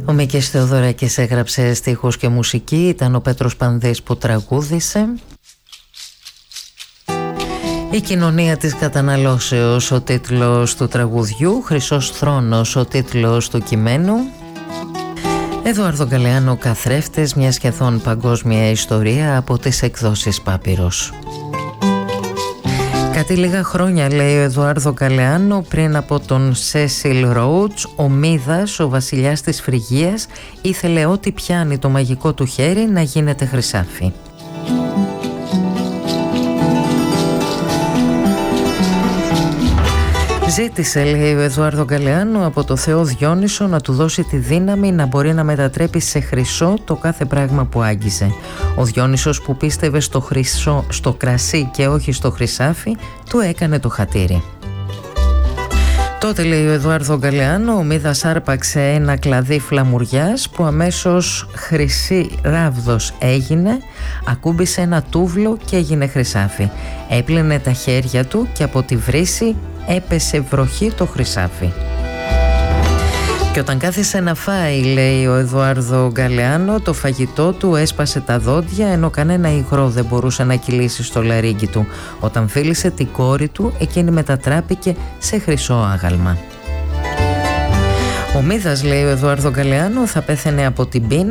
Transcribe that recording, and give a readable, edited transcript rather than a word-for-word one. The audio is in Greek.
Ο Μίκης Θεοδωράκης έγραψε στίχους και μουσική, ήταν ο Πέτρος Πανδής που τραγούδισε. Η κοινωνία της καταναλώσεως ο τίτλος του τραγουδιού, Χρυσός θρόνος ο τίτλος του κειμένου. Εδουάρδο Γκαλεάνο, Καθρέφτες, μια σχεδόν παγκόσμια ιστορία από τις εκδόσεις Πάπυρος. Κάτι λίγα χρόνια, λέει ο Εδουάρδο Γκαλεάνο, πριν από τον Σέσιλ Ρόουτς, ο Μίδας, ο βασιλιάς της Φρυγίας, ήθελε ό,τι πιάνει το μαγικό του χέρι να γίνεται χρυσάφι. Ζήτησε, λέει ο Εδουάρδο Γκαλεάνο, από το Θεό Διόνυσο να του δώσει τη δύναμη να μπορεί να μετατρέπει σε χρυσό το κάθε πράγμα που άγγιζε. Ο Διόνυσος, που πίστευε στο χρυσό, στο κρασί και όχι στο χρυσάφι, του έκανε το χατήρι. Τότε, λέει ο Εδουάρδο Γκαλεάνο, ο Μίδας άρπαξε ένα κλαδί φλαμουριάς που αμέσως χρυσή ράβδος έγινε, ακούμπησε ένα τούβλο και έγινε χρυσάφι. Έπλυνε τα χέρια του και από τη βρύση έπεσε βροχή το χρυσάφι. Και όταν κάθισε να φάει, λέει ο Εδουάρδο Γκαλεάνο, το φαγητό του έσπασε τα δόντια, ενώ κανένα υγρό δεν μπορούσε να κυλήσει στο λαρύγγι του. Όταν φίλησε την κόρη του, εκείνη μετατράπηκε σε χρυσό άγαλμα. Ο Μίδας, λέει ο Εδουάρδο Γκαλεάνο, θα πέθαινε από την πείνα